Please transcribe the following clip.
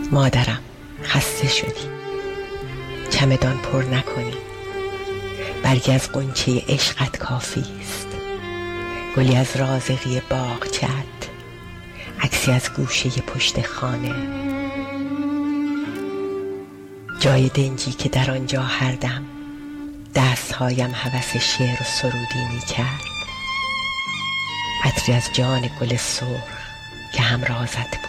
مادرم خسته شدی، چمدان پر نکنی، برگی از غنچه عشقت کافی است، گلی از رازقی باغچه‌ات، عکسی از گوشه پشت خانه، جای دنجی که در آنجا هر دم دستهایم هوس شعر و سرودی می کرد، عطری از جان گل سرخ که همرازت